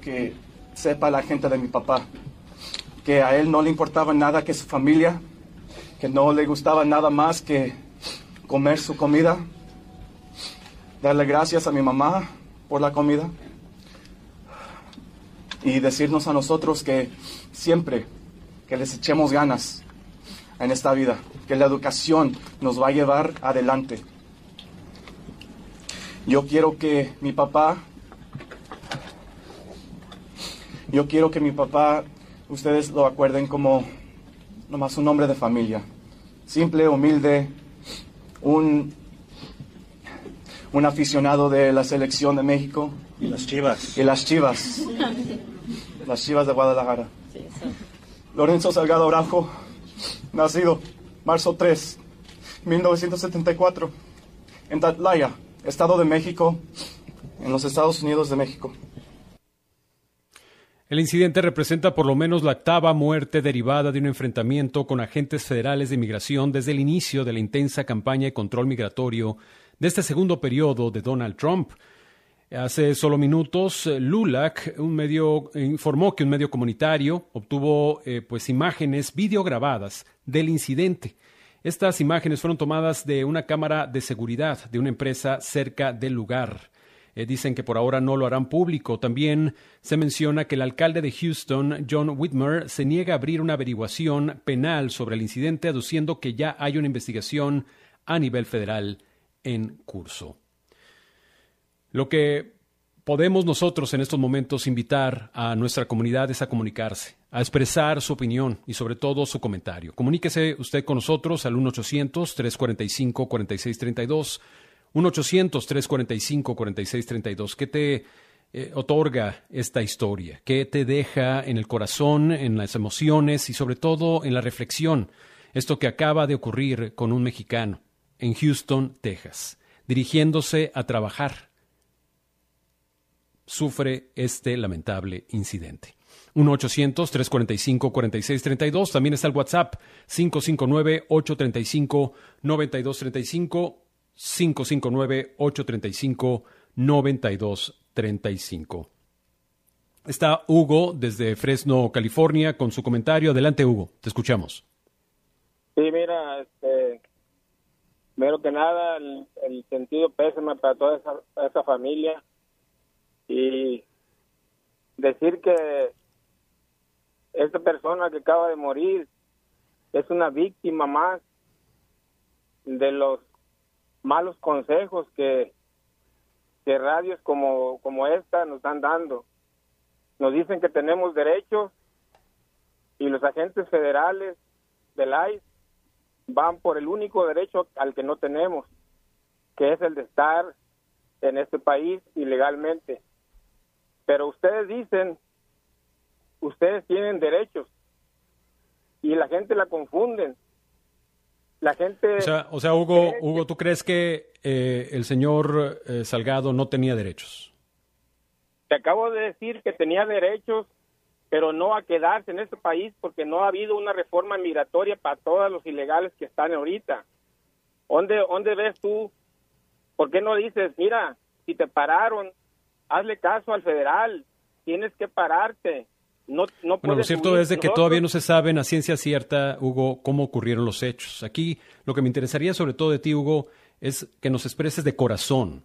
que sepa la gente de mi papá, que a él no le importaba nada que su familia, que no le gustaba nada más que comer su comida, darle gracias a mi mamá por la comida y decirnos a nosotros que siempre que les echemos ganas en esta vida, que la educación nos va a llevar adelante. Yo quiero que mi papá, ustedes lo acuerden como nomás un hombre de familia, simple, humilde, un aficionado de la selección de México. Y las Chivas. Las Chivas de Guadalajara. Lorenzo Salgado Araujo, nacido marzo 3, 1974, en Tatlaya, Estado de México, en los Estados Unidos de México. El incidente representa por lo menos la 8ª muerte derivada de un enfrentamiento con agentes federales de inmigración desde el inicio de la intensa campaña de control migratorio de este segundo periodo de Donald Trump. Hace solo minutos, LULAC, informó que un medio comunitario obtuvo imágenes videograbadas del incidente. Estas imágenes fueron tomadas de una cámara de seguridad de una empresa cerca del lugar. Dicen que por ahora no lo harán público. También se menciona que el alcalde de Houston, John Whitmer, se niega a abrir una averiguación penal sobre el incidente, aduciendo que ya hay una investigación a nivel federal en curso. Lo que podemos nosotros en estos momentos invitar a nuestra comunidad es a comunicarse, a expresar su opinión y sobre todo su comentario. Comuníquese usted con nosotros al 1-800-345-4632, 1-800-345-4632. ¿Qué te otorga esta historia? ¿Qué te deja en el corazón, en las emociones y sobre todo en la reflexión? Esto que acaba de ocurrir con un mexicano en Houston, Texas, dirigiéndose a trabajar, sufre este lamentable incidente. 1-800-345-4632. También está el WhatsApp 559-835-9235, 559-835-9235. Está Hugo desde Fresno, California, con su comentario. Adelante, Hugo, te escuchamos. Sí, mira, primero que nada, el sentido pésame para toda esa familia y decir que esta persona que acaba de morir es una víctima más de los malos consejos que radios como esta nos están dando. Nos dicen que tenemos derechos y los agentes federales del ICE van por el único derecho al que no tenemos, que es el de estar en este país ilegalmente. Pero ustedes dicen, ustedes tienen derechos y la gente la confunden. La gente... O sea, Hugo, ¿tú crees que el señor Salgado no tenía derechos? Te acabo de decir que tenía derechos, pero no a quedarse en este país porque no ha habido una reforma migratoria para todos los ilegales que están ahorita. ¿Dónde ves tú? ¿Por qué no dices, mira, si te pararon, hazle caso al federal, tienes que pararte? No bueno, lo cierto es de que todavía no se sabe a ciencia cierta, Hugo, cómo ocurrieron los hechos. Aquí lo que me interesaría sobre todo de ti, Hugo, es que nos expreses de corazón.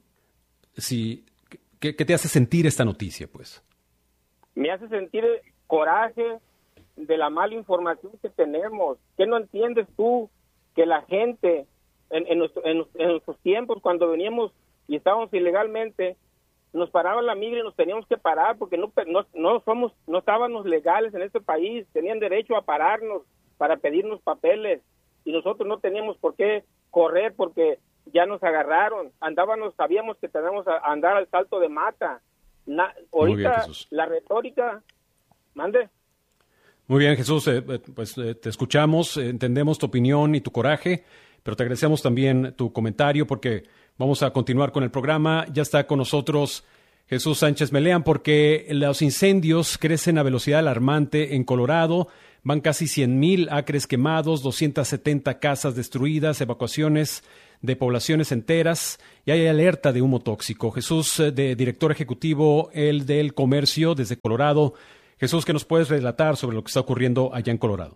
¿Qué te hace sentir esta noticia, pues? Me hace sentir coraje de la mala información que tenemos. ¿Qué no entiendes tú que la gente en nuestros tiempos, cuando veníamos y estábamos ilegalmente, nos paraban la migra y nos teníamos que parar porque no estábamos legales en este país, tenían derecho a pararnos para pedirnos papeles y nosotros no teníamos por qué correr porque ya nos agarraron, sabíamos que teníamos que andar al salto de mata. Ahorita bien, la retórica, mande. Muy bien, Jesús, te escuchamos, entendemos tu opinión y tu coraje, pero te agradecemos también tu comentario porque vamos a continuar con el programa. Ya está con nosotros Jesús Sánchez Meleán porque los incendios crecen a velocidad alarmante en Colorado. Van casi 100,000 acres quemados, 270 casas destruidas, evacuaciones de poblaciones enteras y hay alerta de humo tóxico. Jesús, de director ejecutivo, el del comercio desde Colorado. Jesús, ¿qué nos puedes relatar sobre lo que está ocurriendo allá en Colorado?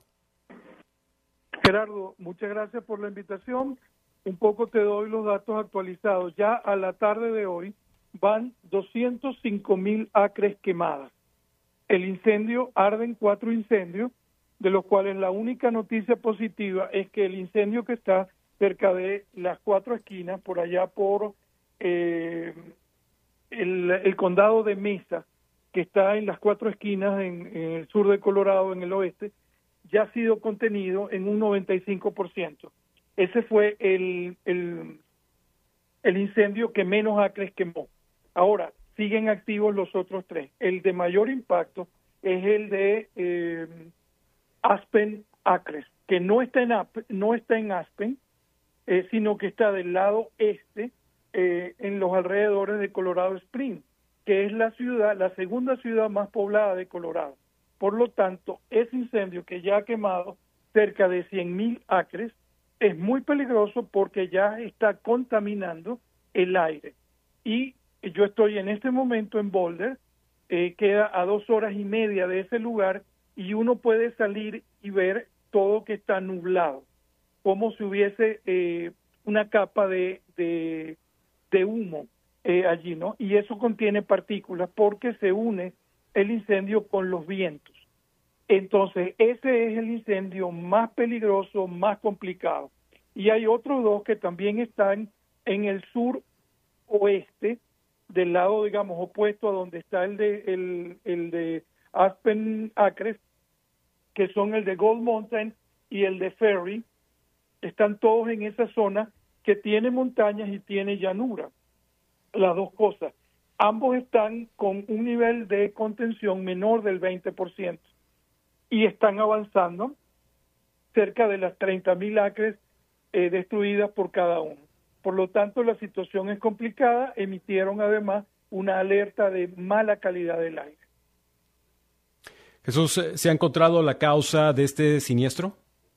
Gerardo, muchas gracias por la invitación. Un poco te doy los datos actualizados. Ya a la tarde de hoy van 205,000 acres quemadas. El incendio, arden 4 incendios, de los cuales la única noticia positiva es que el incendio que está cerca de las 4 esquinas, por allá por el condado de Mesa, que está en las 4 esquinas en el sur de Colorado, en el oeste, ya ha sido contenido en un 95%. Ese fue el incendio que menos acres quemó. Ahora, siguen activos los otros 3. El de mayor impacto es el de Aspen Acres, que no está en Aspen, sino que está del lado este, en los alrededores de Colorado Springs, que es la segunda ciudad más poblada de Colorado. Por lo tanto, ese incendio que ya ha quemado cerca de 100,000 acres es muy peligroso porque ya está contaminando el aire. Y yo estoy en este momento en Boulder, queda a 2 horas y media de ese lugar y uno puede salir y ver todo que está nublado, como si hubiese una capa de humo allí, ¿no? Y eso contiene partículas porque se une el incendio con los vientos. Entonces, ese es el incendio más peligroso, más complicado. Y hay otros 2 que también están en el sur oeste, del lado, digamos, opuesto a donde está el de Aspen Acres, que son el de Gold Mountain y el de Ferry. Están todos en esa zona que tiene montañas y tiene llanura. Las 2 cosas. Ambos están con un nivel de contención menor del 20% y están avanzando cerca de las 30,000 acres destruidas por cada uno. Por lo tanto, la situación es complicada. Emitieron además una alerta de mala calidad del aire. Jesús, ¿se ha encontrado la causa de este siniestro?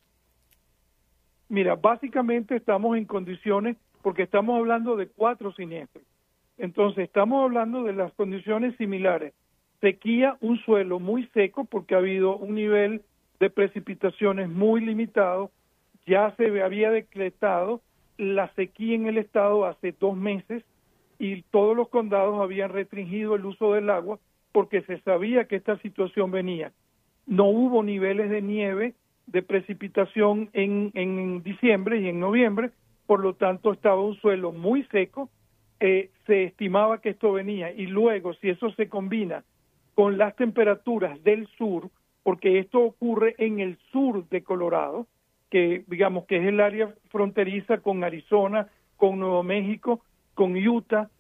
Mira, básicamente estamos en condiciones, porque estamos hablando de 4 siniestros. Entonces, estamos hablando de las condiciones similares. Sequía, un suelo muy seco, porque ha habido un nivel de precipitaciones muy limitado. Ya se había decretado la sequía en el estado hace 2 meses y todos los condados habían restringido el uso del agua porque se sabía que esta situación venía. No hubo niveles de nieve, de precipitación en diciembre y en noviembre, por lo tanto estaba un suelo muy seco. Se estimaba que esto venía y luego, si eso se combina con las temperaturas del sur, porque esto ocurre en el sur de Colorado, que digamos que es el área fronteriza con Arizona, con Nuevo México, con Utah,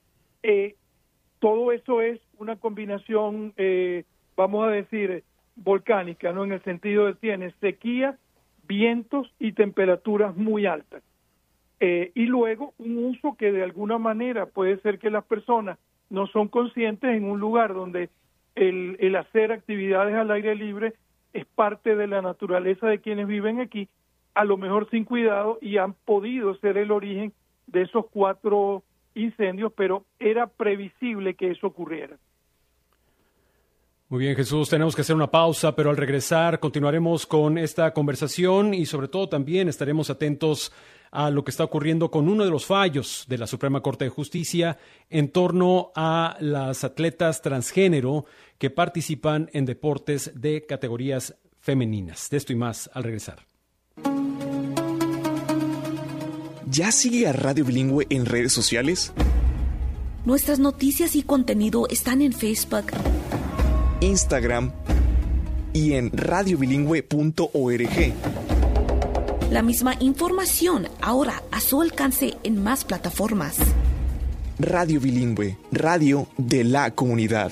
todo eso es una combinación, vamos a decir, volcánica, ¿no? En el sentido de tiene sequía, vientos y temperaturas muy altas. Y luego un uso que de alguna manera puede ser que las personas no son conscientes en un lugar donde el hacer actividades al aire libre es parte de la naturaleza de quienes viven aquí, a lo mejor sin cuidado, y han podido ser el origen de esos 4 incendios, pero era previsible que eso ocurriera. Muy bien, Jesús, tenemos que hacer una pausa, pero al regresar continuaremos con esta conversación y sobre todo también estaremos atentos a lo que está ocurriendo con uno de los fallos de la Suprema Corte de Justicia en torno a las atletas transgénero que participan en deportes de categorías femeninas. De esto y más al regresar. ¿Ya sigue a Radio Bilingüe en redes sociales? Nuestras noticias y contenido están en Facebook, Instagram y en radiobilingüe.org. La misma información ahora a su alcance en más plataformas. Radio Bilingüe, radio de la comunidad.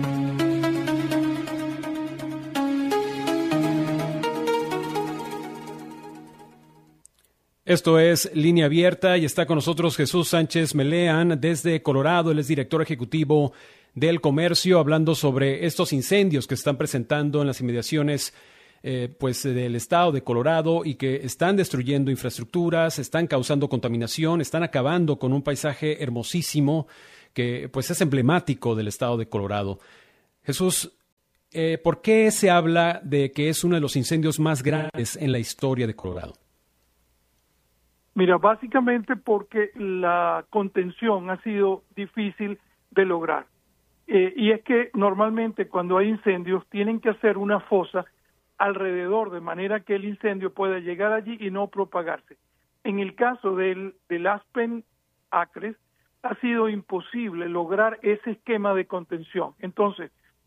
Esto es Línea Abierta y está con nosotros Jesús Sánchez Meleán desde Colorado. Él es director ejecutivo del comercio, hablando sobre estos incendios que se están presentando en las inmediaciones pues del estado de Colorado y que están destruyendo infraestructuras, están causando contaminación, están acabando con un paisaje hermosísimo que pues es emblemático del estado de Colorado. Jesús, ¿por qué se habla de que es uno de los incendios más grandes en la historia de Colorado? Mira, básicamente porque la contención ha sido difícil de lograr. Y es que normalmente cuando hay incendios tienen que hacer una fosa alrededor de manera que el incendio pueda llegar allí y no propagarse. En el caso del Aspen Acres ha sido imposible lograr ese esquema de contención. Entonces,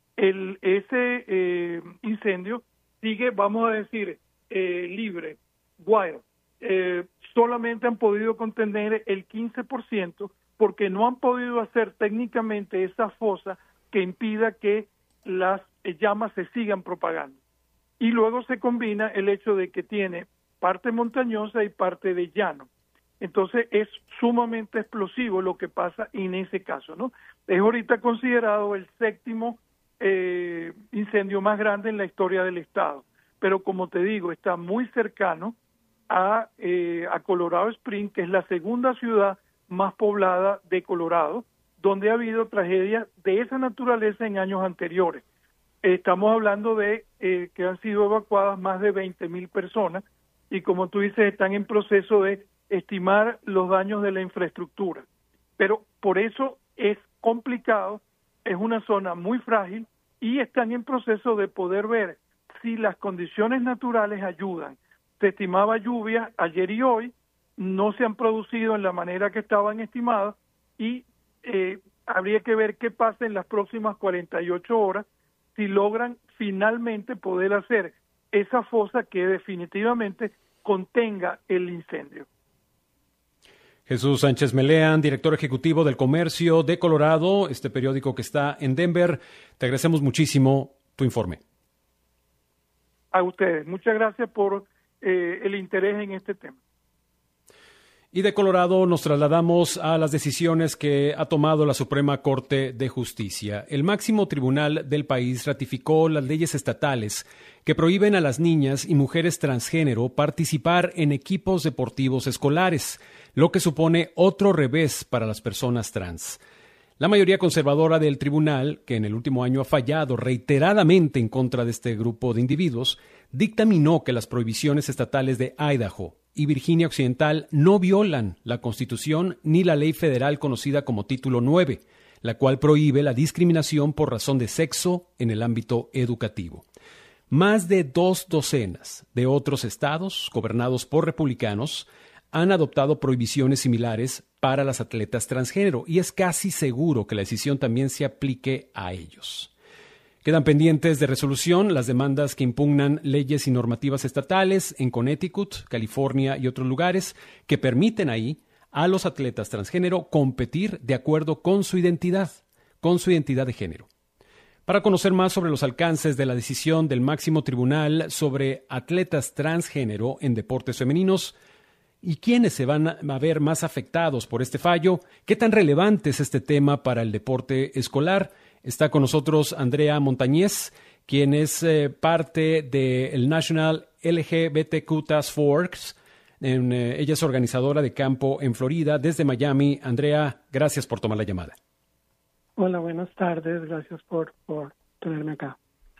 ese incendio sigue, vamos a decir, libre, wild. Solamente han podido contener el 15% porque no han podido hacer técnicamente esa fosa que impida que las llamas se sigan propagando. Y luego se combina el hecho de que tiene parte montañosa y parte de llano. Entonces es sumamente explosivo lo que pasa en ese caso, ¿no? Es ahorita considerado el 7º incendio más grande en la historia del estado, pero como te digo, está muy cercano a Colorado Springs, que es la segunda ciudad más poblada de Colorado, donde ha habido tragedias de esa naturaleza en años anteriores. Estamos hablando de que han sido evacuadas más de 20,000 personas y como tú dices, están en proceso de estimar los daños de la infraestructura. Pero por eso es complicado, es una zona muy frágil y están en proceso de poder ver si las condiciones naturales ayudan. Se estimaba lluvia ayer y hoy, no se han producido en la manera que estaban estimadas y habría que ver qué pasa en las próximas 48 horas si logran finalmente poder hacer esa fosa que definitivamente contenga el incendio. Jesús Sánchez Meleán, director ejecutivo del Comercio de Colorado, este periódico que está en Denver. Te agradecemos muchísimo tu informe. A ustedes, muchas gracias por el interés en este tema. Y de Colorado nos trasladamos a las decisiones que ha tomado la Suprema Corte de Justicia. El máximo tribunal del país ratificó las leyes estatales que prohíben a las niñas y mujeres transgénero participar en equipos deportivos escolares, lo que supone otro revés para las personas trans. La mayoría conservadora del tribunal, que en el último año ha fallado reiteradamente en contra de este grupo de individuos, dictaminó que las prohibiciones estatales de Idaho y Virginia Occidental no violan la Constitución ni la ley federal conocida como Título 9, la cual prohíbe la discriminación por razón de sexo en el ámbito educativo. Más de 2 docenas de otros estados, gobernados por republicanos, han adoptado prohibiciones similares para las atletas transgénero y es casi seguro que la decisión también se aplique a ellos. Quedan pendientes de resolución las demandas que impugnan leyes y normativas estatales en Connecticut, California y otros lugares que permiten ahí a los atletas transgénero competir de acuerdo con su identidad de género. Para conocer más sobre los alcances de la decisión del máximo tribunal sobre atletas transgénero en deportes femeninos y quiénes se van a ver más afectados por este fallo, qué tan relevante es este tema para el deporte escolar, está con nosotros Andrea Montañez, quien es parte del National LGBTQ Task Force. Ella es organizadora de campo en Florida, desde Miami. Andrea, gracias por tomar la llamada. Hola, buenas tardes. Gracias por tenerme acá.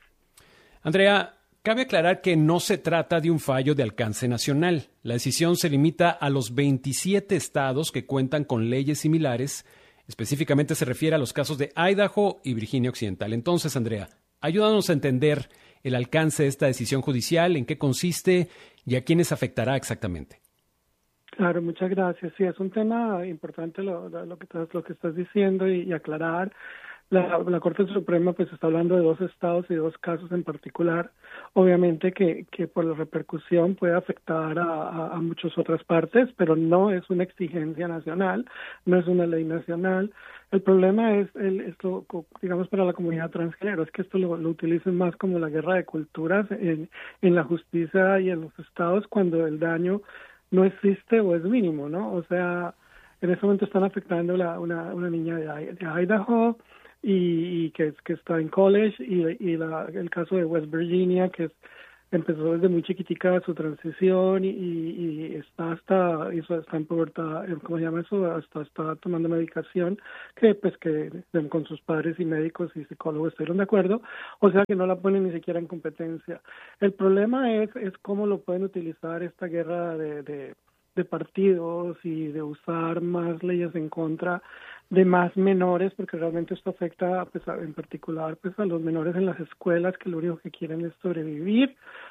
Andrea, cabe aclarar que no se trata de un fallo de alcance nacional. La decisión se limita a los 27 estados que cuentan con leyes similares. Específicamente se refiere a los casos de Idaho y Virginia Occidental. Entonces, Andrea, ayúdanos a entender el alcance de esta decisión judicial, en qué consiste y a quiénes afectará exactamente. Claro, muchas gracias. Sí, es un tema importante lo que estás diciendo y aclarar. La Corte Suprema pues está hablando de 2 estados y 2 casos en particular. Obviamente que por la repercusión puede afectar a muchas otras partes, pero no es una exigencia nacional, no es una ley nacional. El problema es esto, digamos, para la comunidad transgénero, es que esto lo utilizan más como la guerra de culturas en la justicia y en los estados cuando el daño no existe o es mínimo, ¿no? O sea, en ese momento están afectando una niña de Idaho y que está en college y el caso de West Virginia, que es empezó desde muy chiquitica su transición y está en pubertad, ¿cómo se llama eso? Está tomando medicación que con sus padres y médicos y psicólogos estuvieron de acuerdo, o sea que no la ponen ni siquiera en competencia. El problema es cómo lo pueden utilizar esta guerra de partidos y de usar más leyes en contra de más menores, porque realmente esto afecta pues, en particular pues, a los menores en las escuelas, que lo único que quieren es sobrevivir,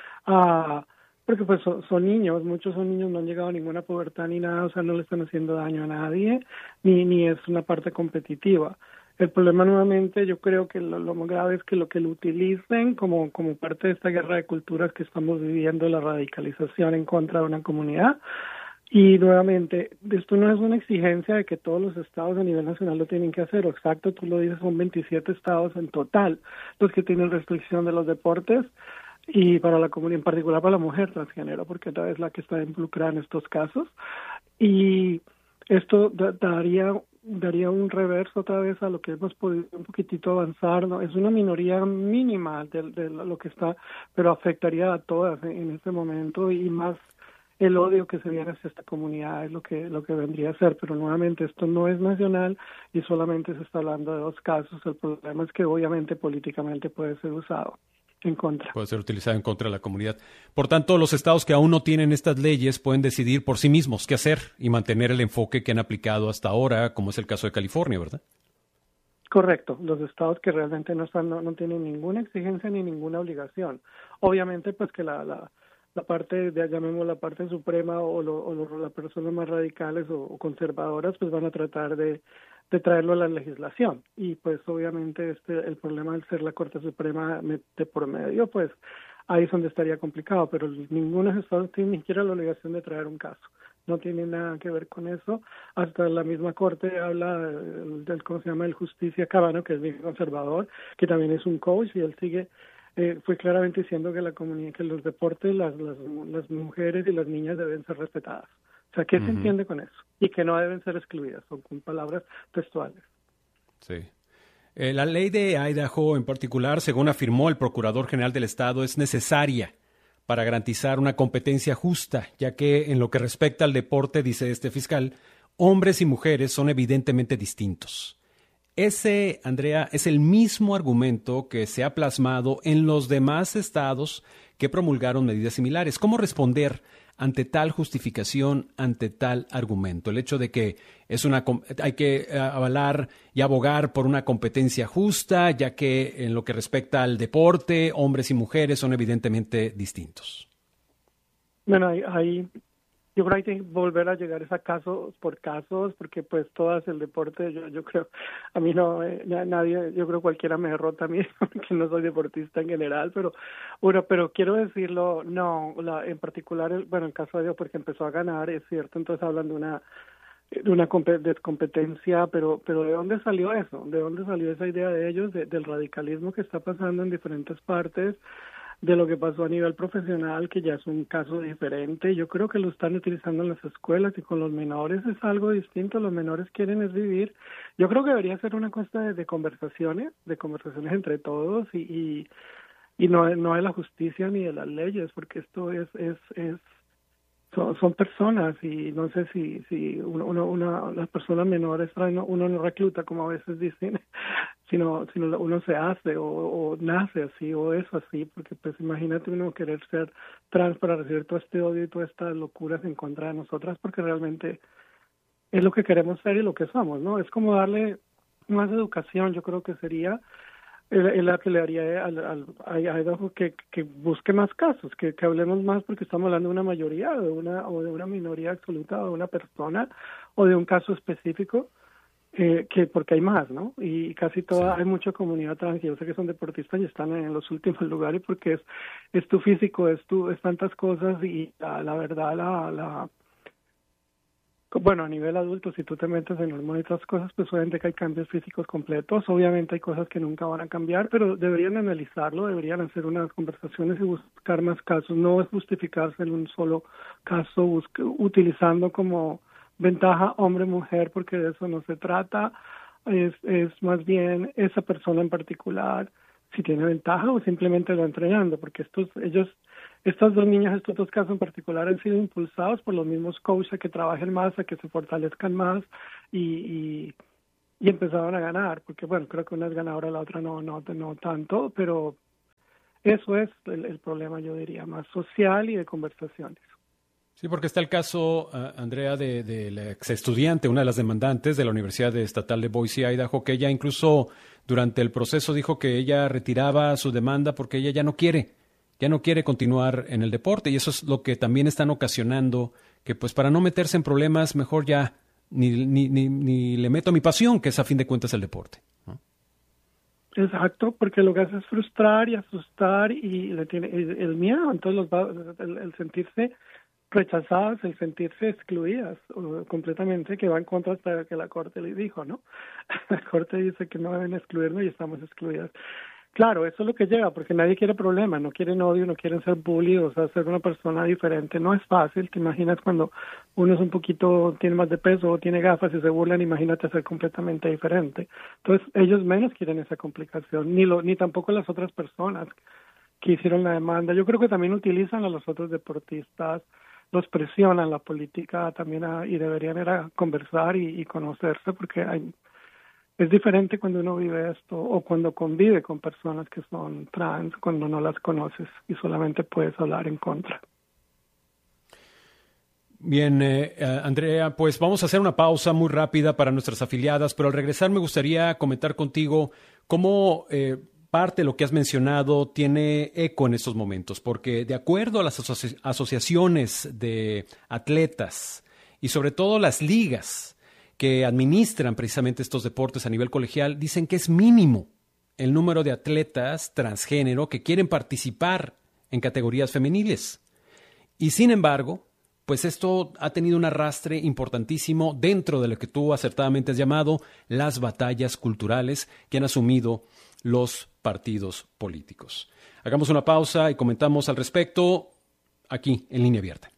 porque pues son niños, muchos son niños, no han llegado a ninguna pubertad ni nada, o sea, no le están haciendo daño a nadie, ni es una parte competitiva. El problema nuevamente, yo creo que lo más grave es que lo utilicen como parte de esta guerra de culturas que estamos viviendo, la radicalización en contra de una comunidad. Y nuevamente, esto no es una exigencia de que todos los estados a nivel nacional lo tienen que hacer. Exacto, tú lo dices, son 27 estados en total los que tienen restricción de los deportes y para la comunidad, en particular para la mujer transgénero, porque es la que está involucrada en estos casos. Y esto daría un reverso otra vez a lo que hemos podido un poquitito avanzar, ¿no? Es una minoría mínima de lo que está, pero afectaría a todas en este momento y más el odio que se viene hacia esta comunidad es lo que vendría a ser, pero nuevamente esto no es nacional y solamente se está hablando de 2 casos. El problema es que obviamente políticamente puede ser usado en contra. Puede ser utilizado en contra de la comunidad. Por tanto, los estados que aún no tienen estas leyes pueden decidir por sí mismos qué hacer y mantener el enfoque que han aplicado hasta ahora, como es el caso de California, ¿verdad? Correcto, los estados que realmente no tienen ninguna exigencia ni ninguna obligación. Obviamente, pues que la parte, llamémosla la parte suprema o las personas más radicales o conservadoras, pues van a tratar de traerlo a la legislación. Y pues obviamente el problema al ser la Corte Suprema de por medio, pues ahí es donde estaría complicado, pero ninguno de los estados tiene ni siquiera la obligación de traer un caso. No tiene nada que ver con eso. Hasta la misma Corte habla del, ¿cómo se llama?, el Justicia Cabano, que es bien conservador, que también es un coach, y él sigue fue claramente diciendo que la comunidad, que los deportes, las mujeres y las niñas deben ser respetadas. O sea, ¿qué se entiende con eso? Y que no deben ser excluidas, son con palabras textuales. Sí. La ley de Idaho en particular, según afirmó el Procurador General del Estado, es necesaria para garantizar una competencia justa, ya que en lo que respecta al deporte, dice este fiscal, hombres y mujeres son evidentemente distintos. Ese, Andrea, es el mismo argumento que se ha plasmado en los demás estados que promulgaron medidas similares. ¿Cómo responder ante tal justificación, ante tal argumento? El hecho de que hay que avalar y abogar por una competencia justa, ya que en lo que respecta al deporte, hombres y mujeres son evidentemente distintos. Bueno, yo creo que hay que volver a llegar a casos por casos, porque pues todas el deporte, yo creo, a mí no, nadie, yo creo cualquiera me derrota a mí, que no soy deportista en general, pero quiero decirlo, en particular, el caso de Dios, porque empezó a ganar, es cierto, entonces hablan de una competencia, pero ¿de dónde salió eso? ¿De dónde salió esa idea de ellos, del radicalismo que está pasando en diferentes partes? De lo que pasó a nivel profesional, que ya es un caso diferente. Yo creo que lo están utilizando en las escuelas y con los menores es algo distinto. Los menores quieren es vivir. Yo creo que debería ser una cuestión de conversaciones entre todos y no de la justicia ni de las leyes, porque esto son personas y no sé si las personas menores uno no recluta, como a veces dicen, sino uno se hace o nace así o es así, porque pues imagínate uno querer ser trans para recibir todo este odio y todas estas locuras en contra de nosotras, porque realmente es lo que queremos ser y lo que somos, ¿no? Es como darle más educación, yo creo que sería la que le haría a Idaho que busque más casos, que hablemos más, porque estamos hablando de una mayoría de una minoría absoluta o de una persona o de un caso específico, porque hay más, ¿no? Y casi toda, hay mucha comunidad trans, yo sé que son deportistas y están en los últimos lugares porque es tu físico, es tantas cosas y la verdad bueno, a nivel adulto, si tú te metes en hormonas y otras cosas, pues obviamente que hay cambios físicos completos, obviamente hay cosas que nunca van a cambiar, pero deberían analizarlo, deberían hacer unas conversaciones y buscar más casos, no es justificarse en un solo caso, utilizando como ventaja hombre-mujer, porque de eso no se trata, es más bien esa persona en particular, si tiene ventaja o simplemente lo entrenando, porque ellos estas dos niñas, estos dos casos en particular, han sido impulsados por los mismos coaches a que trabajen más, a que se fortalezcan más y empezaron a ganar, porque bueno, creo que una es ganadora, la otra no tanto, pero eso es el problema, yo diría, más social y de conversaciones. Sí, porque está el caso, Andrea, de la ex estudiante, una de las demandantes de la Universidad Estatal de Boise, Idaho, que ella incluso durante el proceso dijo que ella retiraba su demanda porque ella ya no quiere continuar en el deporte, y eso es lo que también están ocasionando, que pues para no meterse en problemas, mejor ya ni le meto mi pasión, que es a fin de cuentas el deporte, ¿no? Exacto, porque lo que hace es frustrar y asustar y le tiene el miedo, entonces el sentirse rechazadas, el sentirse excluidas completamente, que va en contra hasta que la Corte le dijo, ¿no? La Corte dice que no deben excluirnos y estamos excluidas. Claro, eso es lo que llega, porque nadie quiere problemas, no quieren odio, no quieren ser bully, o sea, ser una persona diferente. No es fácil, te imaginas cuando uno es un poquito, tiene más de peso o tiene gafas y se burlan, imagínate ser completamente diferente. Entonces, ellos menos quieren esa complicación, ni tampoco las otras personas que hicieron la demanda. Yo creo que también utilizan a los otros deportistas, los presionan la política también y deberían ir a conversar y conocerse, porque es diferente cuando uno vive esto o cuando convive con personas que son trans, cuando no las conoces y solamente puedes hablar en contra. Bien, Andrea, pues vamos a hacer una pausa muy rápida para nuestras afiliadas, pero al regresar me gustaría comentar contigo cómo parte de lo que has mencionado tiene eco en estos momentos, porque de acuerdo a las asociaciones de atletas y sobre todo las ligas que administran precisamente estos deportes a nivel colegial, dicen que es mínimo el número de atletas transgénero que quieren participar en categorías femeniles. Y sin embargo, pues esto ha tenido un arrastre importantísimo dentro de lo que tú acertadamente has llamado las batallas culturales que han asumido los partidos políticos. Hagamos una pausa y comentamos al respecto aquí en Línea Abierta.